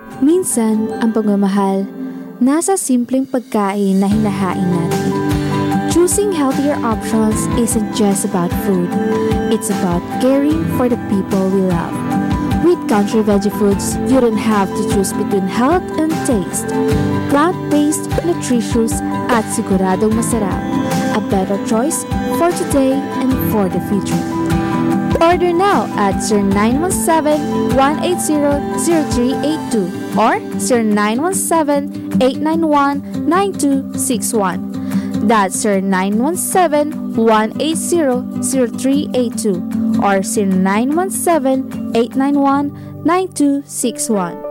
Minsan, ang pagmamahal nasa simpleng pagkain na hinahain natin. Choosing healthier options isn't just about food. It's about caring for the people we love. With Country Veggie Foods, you don't have to choose between health and taste. Plant-based, nutritious, at siguradong masarap. A better choice for today and for the future. Order now at 0917-180-0382 or 0917-891-9261. That's 0917-180-0382 or 0917-891-9261.